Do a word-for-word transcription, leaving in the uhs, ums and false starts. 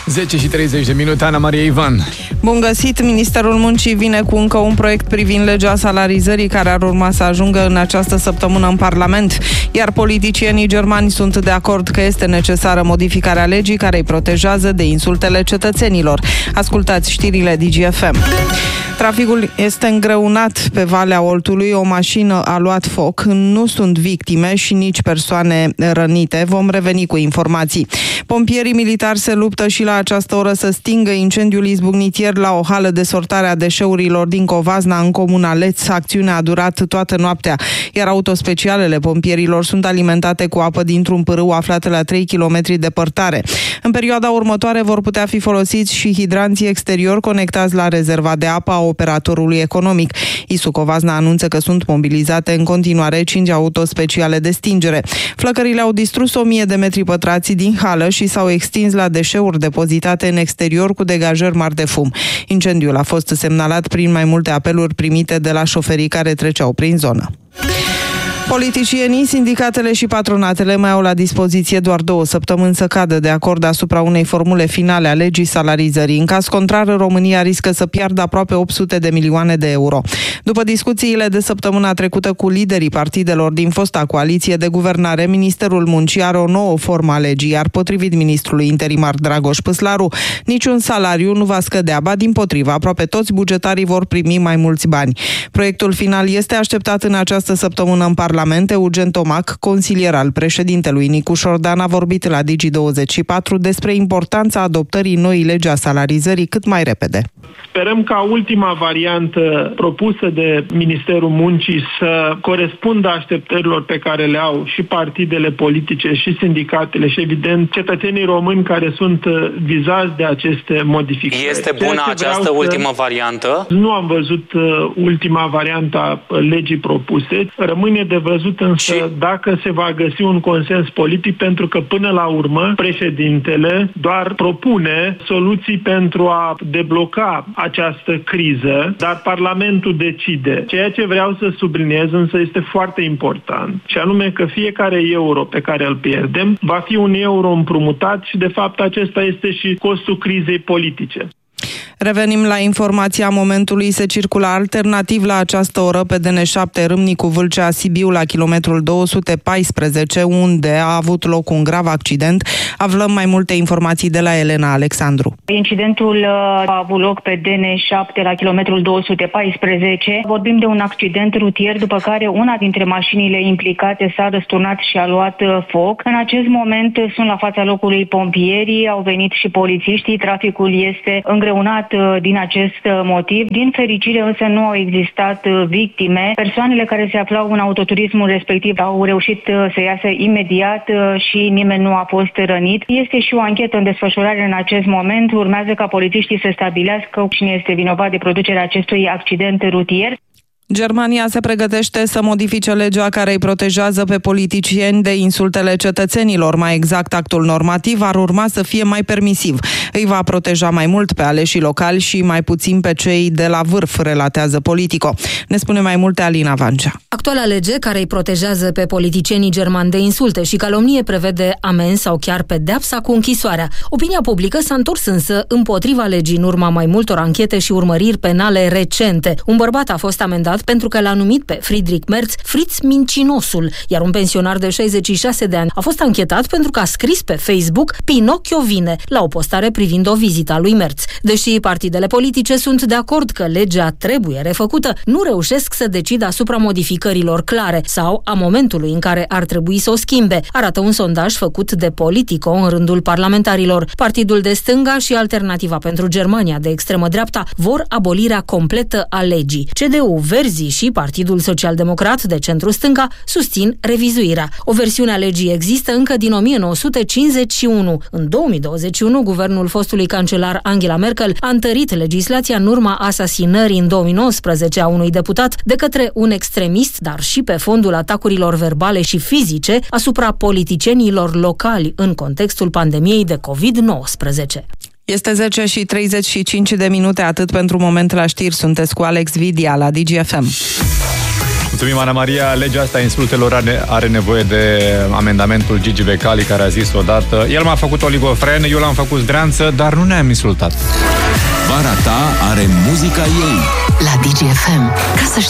zece și treizeci de minute, Ana Maria Ivan. Bun găsit! Ministerul Muncii vine cu încă un proiect privind legea salarizării care ar urma să ajungă în această săptămână în Parlament, iar politicienii germani sunt de acord că este necesară modificarea legii care îi protejează de insultele cetățenilor. Ascultați știrile D G F M. Traficul este îngreunat pe Valea Oltului, o mașină a luat foc, nu sunt victime și nici persoane rănite. Vom reveni cu informații. Pompierii militari se luptă și la această oră să stingă incendiul izbucnit ieri la o hală de sortare a deșeurilor din Covasna, în comuna Leț. Acțiunea a durat toată noaptea, iar autospecialele pompierilor sunt alimentate cu apă dintr-un pârâu aflat la trei kilometri departare. În perioada următoare vor putea fi folosiți și hidranții exterior conectați la rezerva de apă a operatorului economic. I S U Covasna anunță că sunt mobilizate în continuare cinci autospeciale de stingere. Flăcările au distrus o mie de metri pătrați din hală și s-au extins la deșeuri depozitate în exterior cu degajări mari de fum. Incendiul a fost semnalat prin mai multe apeluri primite de la șoferii care treceau prin zonă. Politicienii, sindicatele și patronatele mai au la dispoziție doar două săptămâni să cadă de acord asupra unei formule finale a legii salarizării. În caz contrar, România riscă să piardă aproape opt sute de milioane de euro. După discuțiile de săptămâna trecută cu liderii partidelor din fosta coaliție de guvernare, Ministerul Muncii are o nouă formă a legii, iar potrivit ministrului interimar Dragoș Păslaru, niciun salariu nu va scădea, ba dimpotrivă, aproape toți bugetarii vor primi mai mulți bani. Proiectul final este așteptat în această săptămână în Parlament. Eugen Tomac, consilier al președintelui Nicu Șordan, a vorbit la Digi douăzeci și patru despre importanța adoptării noii legi a salarizării cât mai repede. Sperăm ca ultima variantă propusă de Ministerul Muncii să corespundă așteptărilor pe care le au și partidele politice și sindicatele și, evident, cetățenii români care sunt vizați de aceste modificări. Este bună această ultimă variantă? Nu am văzut ultima variantă a legii propuse. Rămâne de văzut însă și... dacă se va găsi un consens politic, pentru că până la urmă președintele doar propune soluții pentru a debloca această criză, dar Parlamentul decide. Ceea ce vreau să subliniez însă este foarte important, și anume că fiecare euro pe care îl pierdem va fi un euro împrumutat și de fapt acesta este și costul crizei politice. Revenim la informația momentului. Se circulă alternativ la această oră pe D N șapte Râmnicu Vâlcea Sibiu la kilometrul două sute paisprezece, unde a avut loc un grav accident. Aflăm mai multe informații de la Elena Alexandru. Incidentul a avut loc pe D N șapte la kilometrul două sute paisprezece. Vorbim de un accident rutier, după care una dintre mașinile implicate s-a răsturnat și a luat foc. În acest moment sunt la fața locului pompierii, au venit și polițiștii. Traficul este îngreunat din acest motiv. Din fericire însă nu au existat victime. Persoanele care se aflau în autoturismul respectiv au reușit să iasă imediat și nimeni nu a fost rănit. Este și o anchetă în desfășurare în acest moment. Urmează ca polițiștii să stabilească cine este vinovat de producerea acestui accident rutier. Germania se pregătește să modifice legea care îi protejează pe politicieni de insultele cetățenilor. Mai exact, actul normativ ar urma să fie mai permisiv. Îi va proteja mai mult pe aleșii locali și mai puțin pe cei de la vârf, relatează Politico. Ne spune mai multe Alina Vancea. Actuala lege care îi protejează pe politicienii germani de insulte și calomnie prevede amenzi sau chiar pedeapsa cu închisoarea. Opinia publică s-a întors însă împotriva legii în urma mai multor anchete și urmăriri penale recente. Un bărbat a fost amendat pentru că l-a numit pe Friedrich Merz Fritz Mincinosul, iar un pensionar de șaizeci și șase de ani a fost anchetat pentru că a scris pe Facebook Pinocchio vine la o postare privind o vizită a lui Merz. Deși partidele politice sunt de acord că legea trebuie refăcută, nu reușesc să decidă asupra modificărilor clare sau a momentului în care ar trebui să o schimbe, arată un sondaj făcut de Politico în rândul parlamentarilor. Partidul de stânga și Alternativa pentru Germania de extremă dreapta vor abolirea completă a legii. C D U, Verzi și Partidul Social-Democrat de centru-stânga susțin revizuirea. O versiune a legii există încă din o mie nouă sute cincizeci și unu. În două mii douăzeci și unu, guvernul fostului cancelar Angela Merkel a întărit legislația în urma asasinării în două mii nouăsprezece a unui deputat de către un extremist, dar și pe fondul atacurilor verbale și fizice asupra politicienilor locali în contextul pandemiei de covid nouăsprezece. Este zece și treizeci și cinci de minute, atât pentru moment la știri. Sunteți cu Alex Vidia la D G F M. Mulțumim, Ana Maria. Legea asta a insultelor are, are nevoie de amendamentul Gigi Becali, care a zis odată: el m-a făcut oligofren, eu l-am făcut zdreanță, dar nu ne-am insultat. Vara ta are muzica ei. La D G F M. Ca să